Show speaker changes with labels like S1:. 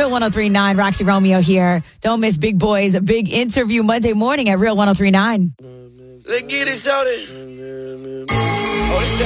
S1: Real 103.9, Roxy Romeo here. Don't miss Big Boy's big interview Monday morning at Real 103.9.
S2: Let's get it, shawty.